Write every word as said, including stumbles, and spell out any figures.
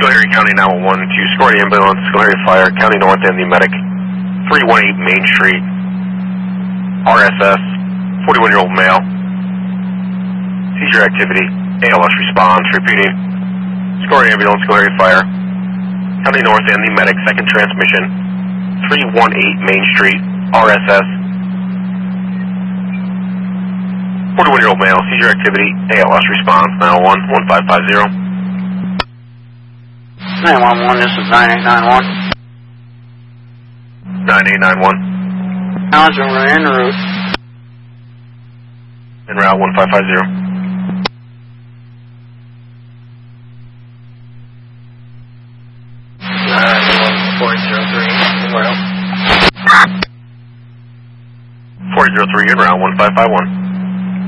Schoharie County nine one one to Schoharie Ambulance, Schoharie Fire, County North and the medic, three one eight Main Street, R S S, forty-one-year-old male. Seizure activity, A L S response, repeating. Schoharie Ambulance, Schoharie Fire, County North and the medic, second transmission, three one eight Main Street, R S S, forty-one-year-old male, seizure activity, A L S response, nine one one, one five five zero. nine one one, this is nine eight nine one. nine eight nine one. How's it en route? En route, one five five zero. four zero three, en route. four zero three, en route, one five five one.